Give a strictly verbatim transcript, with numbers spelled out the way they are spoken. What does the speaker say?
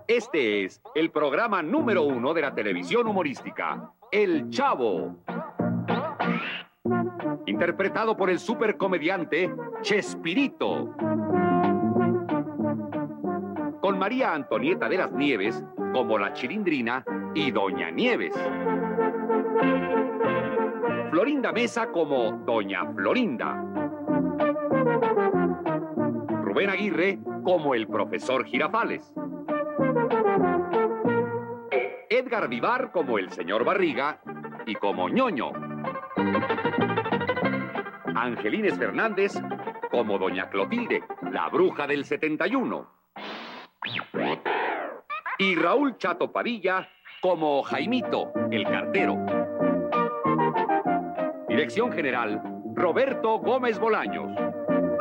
Este es el programa número uno de la televisión humorística, El Chavo. Interpretado por el supercomediante Chespirito. Con María Antonieta de las Nieves como la Chilindrina y Doña Nieves. Florinda Mesa como Doña Florinda. Rubén Aguirre como el profesor Girafales. Edgar Vivar como el señor Barriga y como Ñoño. Angelines Fernández como Doña Clotilde, la bruja del setenta y uno. Y Raúl Chato Padilla como Jaimito, el cartero. Dirección general, Roberto Gómez Bolaños.